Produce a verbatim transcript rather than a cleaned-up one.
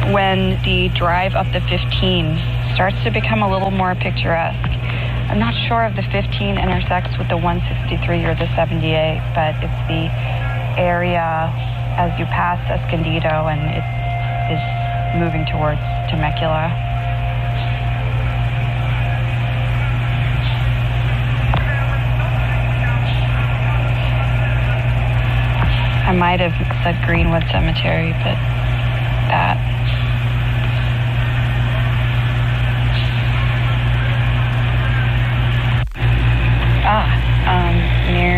when the drive up the fifteen starts to become a little more picturesque. I'm not sure if the fifteen intersects with the one sixty-three or the seventy-eight, but it's the area as you pass Escondido and it is moving towards Temecula. I might have said Greenwood Cemetery, but that. Ah, um, near